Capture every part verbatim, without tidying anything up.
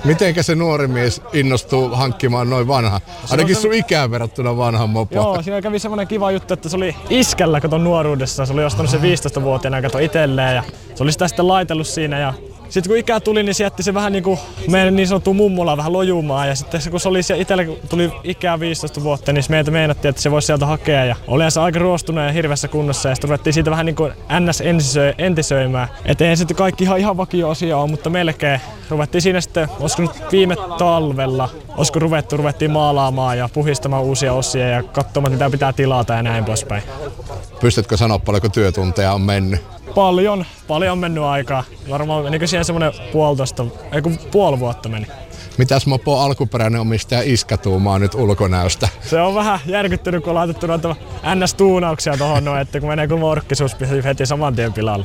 Mitenkä se nuori mies innostuu hankkimaan noin vanha? Ainakin sun ikään verrattuna vanhan mopo. Joo, siinä kävi semmoinen kiva juttu, että se oli iskällä kato nuoruudessa. Se oli ostanut se viisitoistavuotiaana kato itselleen ja se oli sitä sitten laitellut siinä. Ja sitten kun ikää tuli, niin se jätti se vähän niinku meidän niin sanottu mummola vähän lojumaan. Ja sitten kun se oli se itsellä tuli ikää viisitoista vuotta, niin meiltä meinattiin, että se voisi sieltä hakea. Ja oli se aika ruostunut ja hirveässä kunnossa. Ja sitten ruvettiin siitä vähän niinku ns entisöimään. Et ei sitten kaikki ihan, ihan vakio-asia ole, mutta melkein ruvettiin siinä sitten, olisiko nyt viime talvella, olisiko ruvettu, ruvettiin maalaamaan ja puhistamaan uusia osia ja katsomaan, mitä pitää tilata ja näin poispäin. Pystytkö sanoa, paljonko työtunteja on mennyt? Paljon, paljon on mennyt aikaa. Varmaan menikö siihen semmoinen puolitoista, ei kun puoli vuotta meni. Mitäs mopo alkuperäinen omistaja iskä tuumaa nyt ulkonäöstä? Se on vähän järkyttynyt, kun on laitettu noita N S-tuunauksia tohon noin, että kun menee kuin morkkisuus heti saman tien pilalle.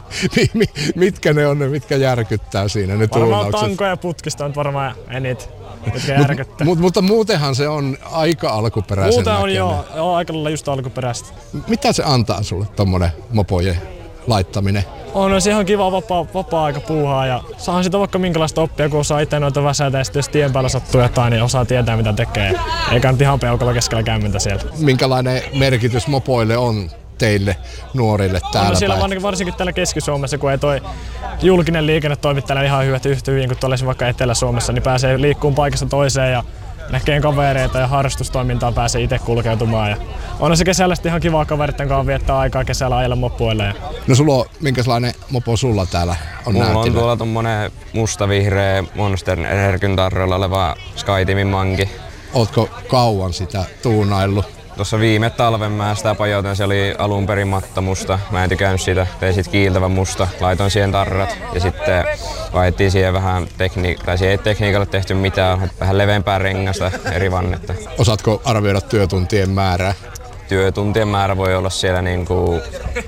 Mitkä ne on ne, mitkä järkyttää siinä ne varmaan tuunaukset? Varmaan tankoja ja putkista on varmaan enit, mitkä järkyttää. Mut, mutta muutenhan se on aika alkuperäisen Muuten on näköinen. joo, joo, aika lailla just alkuperäistä. Mitä se antaa sulle tommonen mopojen laittaminen? On se ihan kiva vapaa, vapaa-aika puuhaa ja saahan sitä vaikka minkälaista oppia, kun osaa itse noita väsätä ja sitten jos tien päällä sattuu jotain, niin osaa tietää mitä tekee. Eikä nyt ihan peukalla keskellä kämmentä siellä. Minkälainen merkitys mopoille on teille nuorille täällä on siellä päin? Varsinkin täällä Keski-Suomessa, kun ei toi julkinen liikenne toimi täällä ihan hyvät yhtä hyvin kuin tuolla vaikka Etelä-Suomessa, niin pääsee liikkuun paikasta toiseen ja näkee kavereita ja harrastustoimintaan pääsee itse kulkeutumaan. Ja on se kesällä sitten ihan kivaa kaveritten kanssa viettää aikaa kesällä ajella mopoille. No sulla on, minkälainen mopo sulla täällä on Mulla näytillä? on tuolla tommonen musta-vihreä Monster Herkyn tarroilla oleva SkyTeamin manki. Ootko kauan sitä tuunaillut? Tuossa viime talven mä sitä pajoitin, se oli alun perin matta musta. Mä en tykännyt siitä, tein sit kiiltävän musta, laitoin siihen tarrat ja sitten vaihdettiin siihen vähän tekniikkaa, tai siihen ei tekniikalle tehty mitään, vähän leveämpää rengasta eri vannetta. Osaatko arvioida työtuntien määrää? Työtuntien määrä voi olla siellä niinku,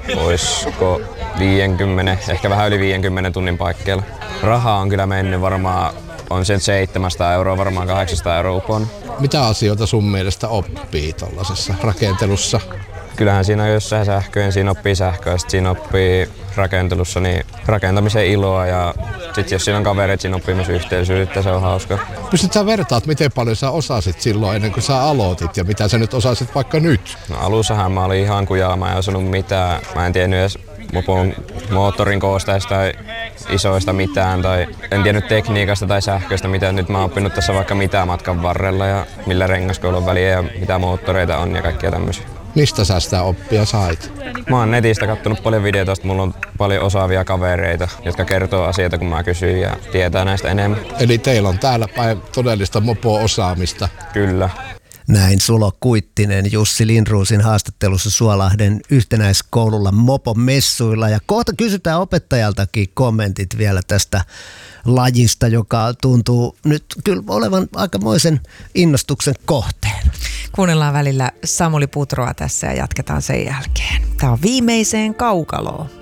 oisko viisikymmentä, ehkä vähän yli viidenkymmenen tunnin paikkeilla. Rahaa on kyllä mennyt varmaan, on sen seitsemänsataa euroa, varmaan kahdeksansataa euroa upon. Mitä asioita sun mielestä oppii tuollaisessa rakentelussa? Kyllähän siinä on jossain sähköön, siinä oppii sähköä, sitten siinä oppii rakentelussa niin rakentamisen iloa ja sitten jos siinä on kavereita, siinä oppii myös yhteisyyttä, se on hauska. Pystytkö sä vertaat, miten paljon sä osasit silloin ennen kuin sä aloitit ja mitä sä nyt osasit vaikka nyt? No alussahan mä olin ihan kujaa, mä en osannut mitään, mä en tiennyt edes mopon moottorin koosteista tai isoista mitään tai en tiennyt tekniikasta tai sähköistä mitään. Nyt mä oon oppinut tässä vaikka mitä matkan varrella ja millä rengaskoilun väliä ja mitä moottoreita on ja kaikkia tämmöisiä. Mistä sä sitä oppia sait? Mä oon netistä kattonut paljon videoita, mulla on paljon osaavia kavereita, jotka kertoo asioita kun mä kysyn ja tietää näistä enemmän. Eli teillä on täällä päin todellista mopo-osaamista. Kyllä. Näin Sulo Kuittinen Jussi Lindruusin haastattelussa Suolahden yhtenäiskoululla mopomessuilla. Ja kohta kysytään opettajaltakin kommentit vielä tästä lajista, joka tuntuu nyt kyllä olevan aikamoisen innostuksen kohteen. Kuunnellaan välillä Samuli Putroa tässä ja jatketaan sen jälkeen. Tämä on Viimeiseen kaukaloon.